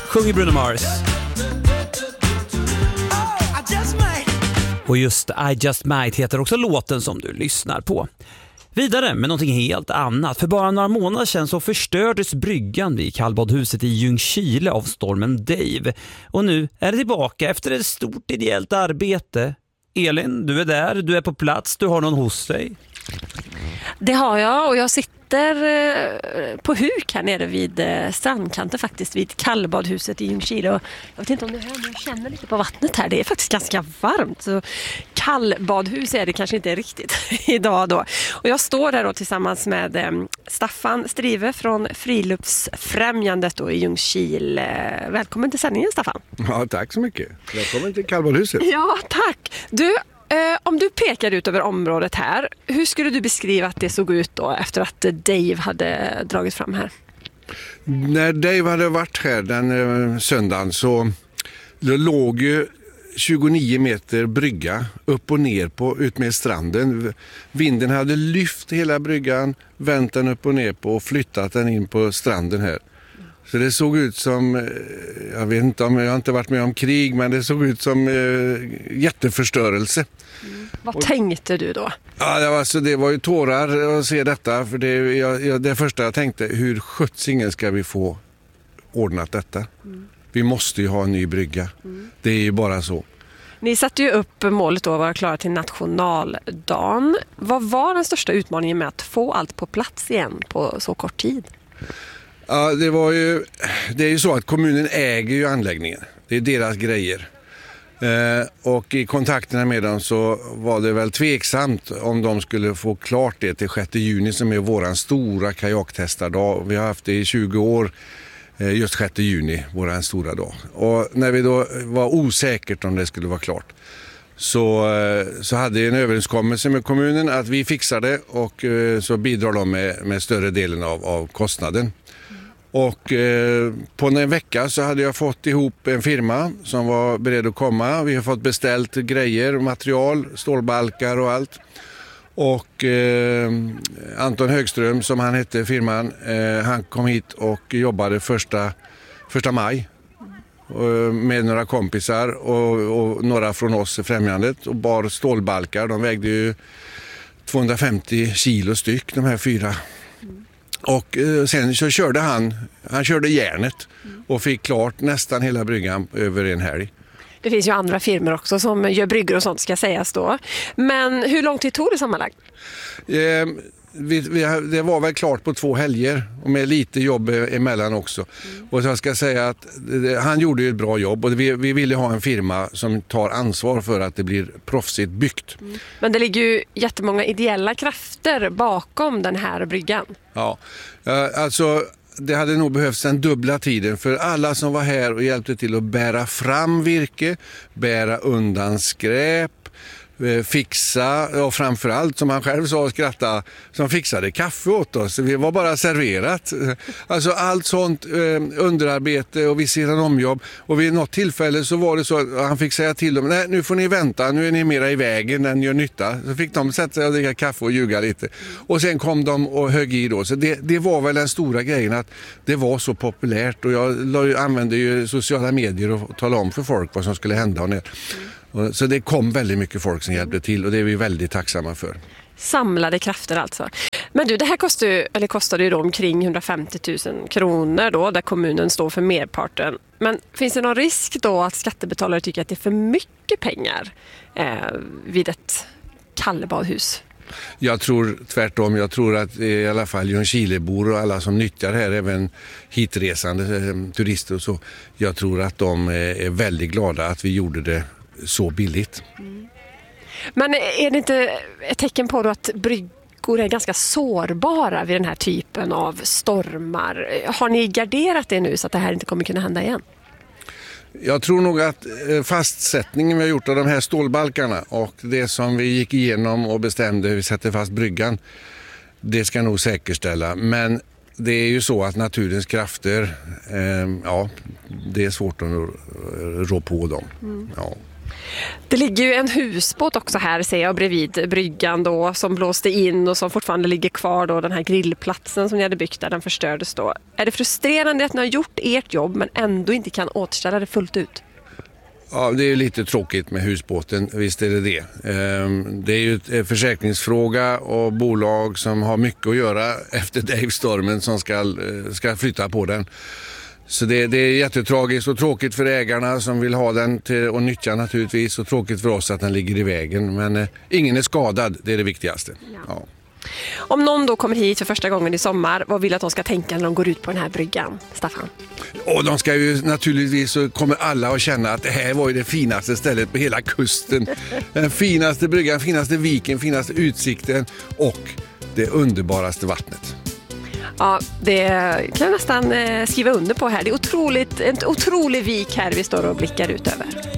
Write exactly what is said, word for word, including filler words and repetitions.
sjunger Bruno Mars. Och just I Just Might heter också låten som du lyssnar på. Vidare med någonting helt annat. För bara några månader sedan så förstördes bryggan vid kallbadhuset i Ljungskile av stormen Dave. Och nu är det tillbaka efter ett stort ideellt arbete. Elin, du är där, du är på plats, du har någon hos dig. Det har jag, och jag sitter på huk här nere vid strandkanten faktiskt, vid kallbadhuset i Ljungskile. Och jag vet inte om ni hör, men jag känner lite på vattnet här. Det är faktiskt ganska varmt, så kallbadhus är det kanske inte riktigt idag då. Och jag står där då tillsammans med Staffan Strive från Friluftsfrämjandet då i Ljungskile. Välkommen till sändningen, Staffan. Ja, tack så mycket. Välkommen till kallbadhuset. Ja, tack. Du, Eh, om du pekar ut över området här, hur skulle du beskriva att det såg ut då efter att Dave hade dragit fram här? När Dave hade varit här den eh, söndagen så låg ju tjugonio meter brygga upp och ner på ut med stranden. Vinden hade lyft hela bryggan, vänt den upp och ner på och flyttat den in på stranden här. Så det såg ut som, jag vet inte om jag har inte varit med om krig, men det såg ut som eh, jätteförstörelse. Mm. Vad och, tänkte du då? Ja, det var, alltså, det var ju tårar att se detta, för det, jag, jag, det första jag tänkte, hur sjuttsingen ska vi få ordnat detta? Mm. Vi måste ju ha en ny brygga. Mm. Det är ju bara så. Ni satte ju upp målet då att vara klara till nationaldagen. Vad var den största utmaningen med att få allt på plats igen på så kort tid? Ja, det var ju, det är ju så att kommunen äger ju anläggningen. Det är deras grejer. Eh, och i kontakterna med dem så var det väl tveksamt om de skulle få klart det till sjätte juni som är våran stora kajaktestardag. Vi har haft det i tjugo år, eh, just sjätte juni, våran stora dag. Och när vi då var osäkert om det skulle vara klart så, eh, så hade en överenskommelse med kommunen att vi fixar det och eh, så bidrar de med, med större delen av, av kostnaden. Och eh, på en vecka så hade jag fått ihop en firma som var beredd att komma. Vi har fått beställt grejer, material, stålbalkar och allt. Och eh, Anton Högström, som han hette, firman, eh, han kom hit och jobbade första, första maj eh, med några kompisar och, och några från oss i främjandet och bar stålbalkar. De vägde ju tvåhundrafemtio kilo styck, de här fyra. Och eh, sen så körde han, han körde järnet och fick klart nästan hela bryggan över en helg. Det finns ju andra firmor också som gör bryggor och sånt, ska sägas då. Men hur lång tid tog det sammanlagt? Eh, vi, vi, det var väl klart på två helger och med lite jobb emellan också. Mm. Och jag ska säga att det, han gjorde ju ett bra jobb och vi, vi ville ha en firma som tar ansvar för att det blir proffsigt byggt. Mm. Men det ligger ju jättemånga ideella krafter bakom den här bryggan. Ja, alltså det hade nog behövts den dubbla tiden för alla som var här och hjälpte till att bära fram virke, bära undan skräp, fixa och framförallt, som han själv sa och skratta, som fixade kaffe åt oss. Vi var bara serverat. Alltså allt sånt eh, underarbete och vid sidan om jobb. Och vid något tillfälle så var det så att han fick säga till dem, nej nu får ni vänta, nu är ni mera i vägen än gör nytta. Så fick de sätta sig och dricka kaffe och ljuga lite. Och sen kom de och högg i då. Så det, det var väl den stora grejen att det var så populärt och jag använde ju sociala medier och talade om för folk vad som skulle hända och ner. Så det kom väldigt mycket folk som hjälpte till och det är vi väldigt tacksamma för. Samlade krafter alltså. Men du, det här kostade, eller kostade ju då omkring hundrafemtio tusen kronor då, där kommunen står för merparten. Men finns det någon risk då att skattebetalare tycker att det är för mycket pengar eh, vid ett kallbadhus? Jag tror tvärtom. Jag tror att i alla fall Ljungskilebor och alla som nyttjar här, även hitresande turister och så, jag tror att de är väldigt glada att vi gjorde det så billigt. Mm. Men är det inte ett tecken på då att bryggor är ganska sårbara vid den här typen av stormar? Har ni garderat det nu så att det här inte kommer kunna hända igen? Jag tror nog att fastsättningen vi har gjort av de här stålbalkarna och det som vi gick igenom och bestämde hur vi sätter fast bryggan, det ska nog säkerställa. Men det är ju så att naturens krafter, eh, ja, det är svårt att rå på dem. Mm. Ja. Det ligger ju en husbåt också här, ser jag, bredvid bryggan då, som blåste in och som fortfarande ligger kvar då. Den här grillplatsen som ni hade byggt där, den förstördes då. Är det frustrerande att ni har gjort ert jobb men ändå inte kan återställa det fullt ut? Ja, det är lite tråkigt med husbåten, visst är det det. Det är ju en försäkringsfråga och bolag som har mycket att göra efter Dave-stormen som ska, ska flytta på den. Så det, det är jättetragiskt och tråkigt för ägarna som vill ha den till att nyttja naturligtvis, och tråkigt för oss att den ligger i vägen. Men eh, ingen är skadad, det är det viktigaste. Ja. Ja. Om någon då kommer hit för första gången i sommar, vad vill att de ska tänka när de går ut på den här bryggan, Staffan? Och de ska ju naturligtvis, så kommer alla att känna att det här var ju det finaste stället på hela kusten. Den finaste bryggan, finaste viken, finaste utsikten och det underbaraste vattnet. Ja, det kan jag nästan skriva under på här. Det är otroligt, en otrolig vik här vi står och blickar ut över.